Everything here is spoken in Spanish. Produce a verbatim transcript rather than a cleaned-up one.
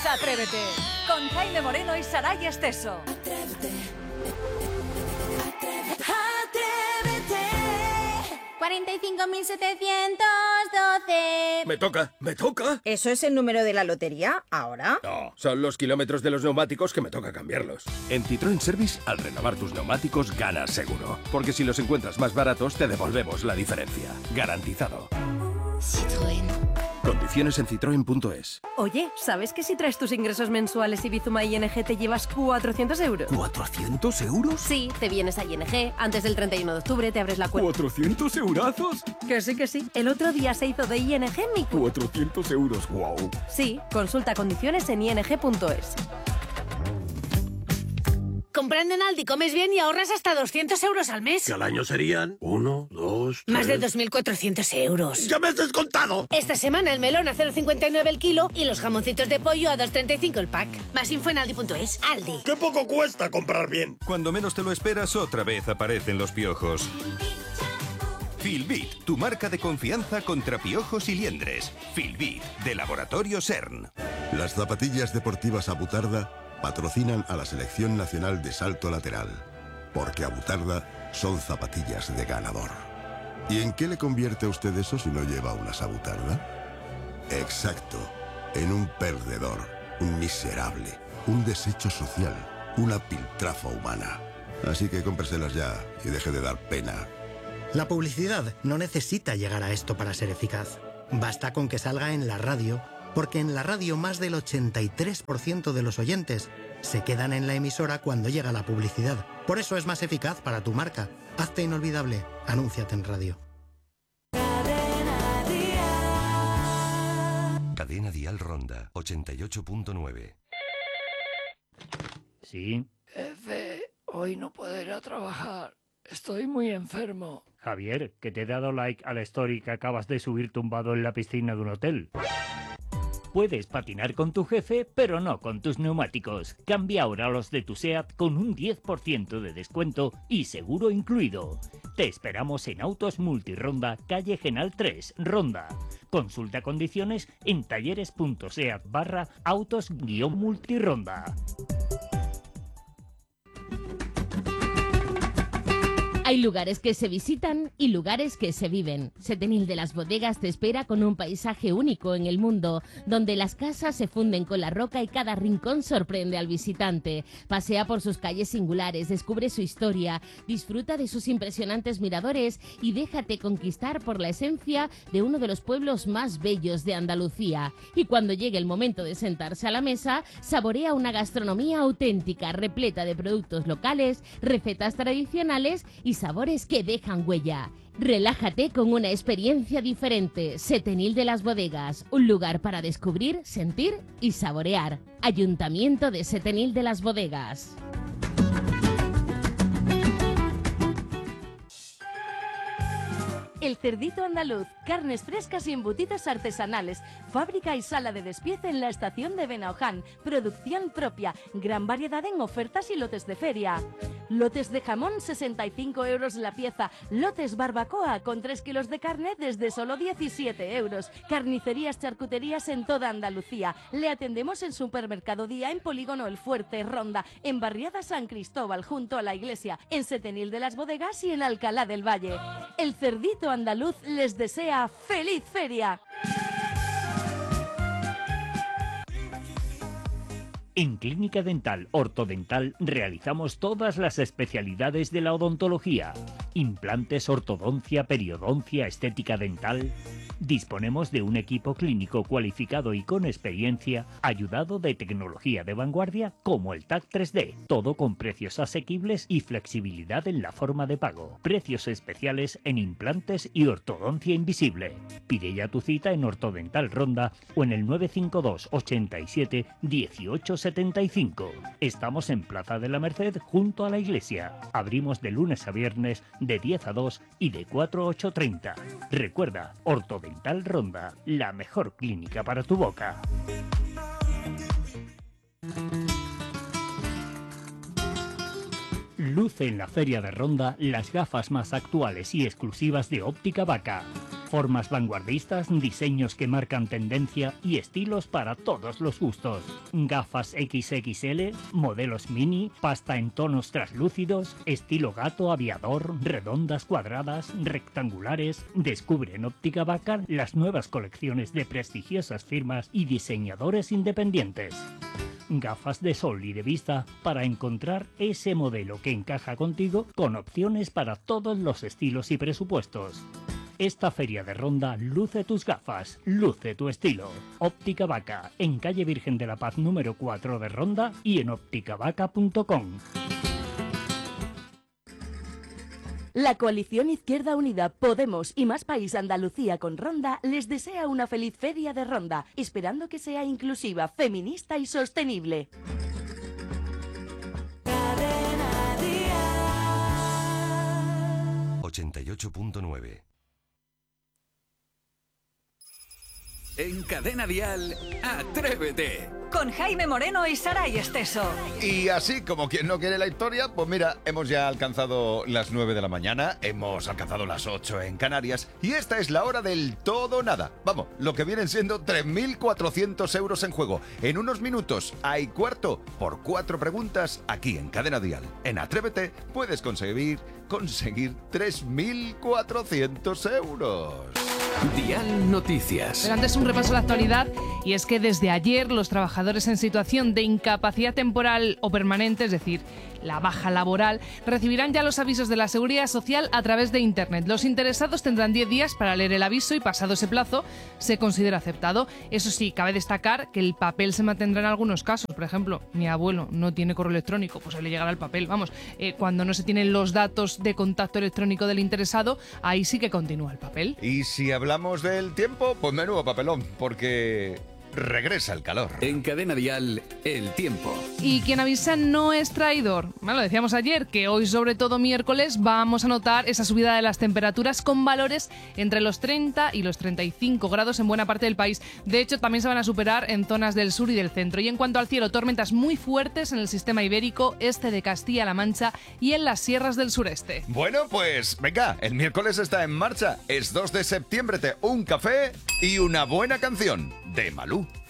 Atrévete, con Jaime Moreno y Saray Esteso. Atrévete, atrévete, atrévete. cuarenta y cinco mil setecientos doce. Me toca, me toca. ¿Eso es el número de la lotería ahora? No, son los kilómetros de los neumáticos que me toca cambiarlos. En Citroën Service, al renovar tus neumáticos, ganas seguro. Porque si los encuentras más baratos, te devolvemos la diferencia. Garantizado. Citroën. Condiciones en citroen punto es. Oye, ¿sabes que si traes tus ingresos mensuales y Bizuma I N G te llevas cuatrocientos euros? ¿cuatrocientos euros? Sí, te vienes a I N G, antes del treinta y uno de octubre te abres la cuenta. ¿cuatrocientos eurazos? Que sí, que sí. El otro día se hizo de I N G mi cuenta. cuatrocientos euros, wow. Sí, consulta condiciones en i n g punto es. Comprando en Aldi comes bien y ahorras hasta doscientos euros al mes. Que al año serían uno, dos, Más de tres. dos mil cuatrocientos euros. ¡Ya me has descontado! Esta semana el melón a cero coma cincuenta y nueve el kilo y los jamoncitos de pollo a dos coma treinta y cinco el pack. Más info en aldi punto es. Aldi. ¡Qué poco cuesta comprar bien! Cuando menos te lo esperas, otra vez aparecen los piojos. Filbit, tu marca de confianza contra piojos y liendres. Filbit, de Laboratorio CERN. Las zapatillas deportivas Abutarda patrocinan a la Selección Nacional de Salto Lateral, porque Abutarda son zapatillas de ganador. ¿Y en qué le convierte a usted eso si no lleva unas Abutarda? Exacto, en un perdedor, un miserable, un desecho social, una piltrafa humana. Así que cómpreselas ya y deje de dar pena. La publicidad no necesita llegar a esto para ser eficaz. Basta con que salga en la radio, porque en la radio más del ochenta y tres por ciento de los oyentes se quedan en la emisora cuando llega la publicidad. Por eso es más eficaz para tu marca. Hazte inolvidable. Anúnciate en radio. Cadena Dial Ronda, ochenta y ocho punto nueve. Sí. Jefe, hoy no puedo ir a trabajar. Estoy muy enfermo. Javier, que te he dado like a la story que acabas de subir tumbado en la piscina de un hotel. Puedes patinar con tu jefe, pero no con tus neumáticos. Cambia ahora los de tu SEAT con un diez por ciento de descuento y seguro incluido. Te esperamos en Autos Multironda, calle Genal tres, Ronda. Consulta condiciones en talleres.seat barra autos-multironda. Hay lugares que se visitan y lugares que se viven. Setenil de las Bodegas te espera con un paisaje único en el mundo, donde las casas se funden con la roca y cada rincón sorprende al visitante. Pasea por sus calles singulares, descubre su historia, disfruta de sus impresionantes miradores y déjate conquistar por la esencia de uno de los pueblos más bellos de Andalucía. Y cuando llegue el momento de sentarse a la mesa, saborea una gastronomía auténtica, repleta de productos locales, recetas tradicionales y sabores que dejan huella. Relájate con una experiencia diferente. Setenil de las Bodegas, un lugar para descubrir, sentir y saborear. Ayuntamiento de Setenil de las Bodegas. El Cerdito Andaluz, carnes frescas y embutidos artesanales, fábrica y sala de despiece en la estación de Benaoján, producción propia, gran variedad en ofertas y lotes de feria. Lotes de jamón, sesenta y cinco euros la pieza, lotes barbacoa con tres kilos de carne desde solo diecisiete euros. Carnicerías, charcuterías en toda Andalucía. Le atendemos en Supermercado Día, en Polígono El Fuerte, Ronda, en Barriada San Cristóbal, junto a la iglesia, en Setenil de las Bodegas y en Alcalá del Valle. El Cerdito Andaluz les desea ¡feliz feria! En Clínica Dental Ortodental realizamos todas las especialidades de la odontología. Implantes, ortodoncia, periodoncia, estética dental. Disponemos de un equipo clínico cualificado y con experiencia, ayudado de tecnología de vanguardia como el T A C tres D. Todo con precios asequibles y flexibilidad en la forma de pago. Precios especiales en implantes y ortodoncia invisible. Pide ya tu cita en Ortodental Ronda o en el nueve cinco dos, ochenta y siete, dieciocho setenta y cinco. Estamos en Plaza de la Merced junto a la iglesia. Abrimos de lunes a viernes de diez a dos y de cuatro a ocho treinta. Recuerda, Ortodental Ronda, la mejor clínica para tu boca. Luce en la Feria de Ronda las gafas más actuales y exclusivas de Óptica Vaca. Formas vanguardistas, diseños que marcan tendencia y estilos para todos los gustos. Gafas equis equis ele, modelos mini, pasta en tonos translúcidos, estilo gato, aviador, redondas, cuadradas, rectangulares. Descubre en Óptica Vaca las nuevas colecciones de prestigiosas firmas y diseñadores independientes. Gafas de sol y de vista para encontrar ese modelo que encaja contigo, con opciones para todos los estilos y presupuestos. Esta feria de Ronda luce tus gafas, luce tu estilo. Óptica Vaca, en calle Virgen de la Paz número cuatro de Ronda y en óptica vaca punto com. La coalición Izquierda Unida, Podemos y Más País Andalucía con Ronda les desea una feliz feria de Ronda, esperando que sea inclusiva, feminista y sostenible. ochenta y ocho punto nueve. En Cadena Dial, Atrévete. Con Jaime Moreno y Saray Esteso. Y así como quien no quiere la historia, pues mira, hemos ya alcanzado las nueve de la mañana, hemos alcanzado las ocho en Canarias y esta es la hora del todo o nada. Vamos, lo que vienen siendo tres mil cuatrocientos euros en juego. En unos minutos hay cuarto por cuatro preguntas aquí en Cadena Dial. En Atrévete puedes conseguir, conseguir tres mil cuatrocientos euros. Dial Noticias. Pero antes un repaso a la actualidad, y es que desde ayer los trabajadores en situación de incapacidad temporal o permanente, es decir, la baja laboral, recibirán ya los avisos de la Seguridad Social a través de Internet. Los interesados tendrán diez días para leer el aviso y pasado ese plazo se considera aceptado. Eso sí, cabe destacar que el papel se mantendrá en algunos casos. Por ejemplo, mi abuelo no tiene correo electrónico, pues ahí le llegará el papel. Vamos, eh, cuando no se tienen los datos de contacto electrónico del interesado, ahí sí que continúa el papel. Y si hablamos del tiempo, pues menudo papelón, porque regresa el calor. En Cadena Dial, el tiempo. Y quien avisa no es traidor. Bueno, lo decíamos ayer, que hoy, sobre todo miércoles, vamos a notar esa subida de las temperaturas con valores entre los treinta y los treinta y cinco grados en buena parte del país. De hecho, también se van a superar en zonas del sur y del centro. Y en cuanto al cielo, tormentas muy fuertes en el sistema ibérico, este de Castilla-La Mancha y en las sierras del sureste. Bueno, pues venga, el miércoles está en marcha. Es dos de septiembre, un café y una buena canción de Malú.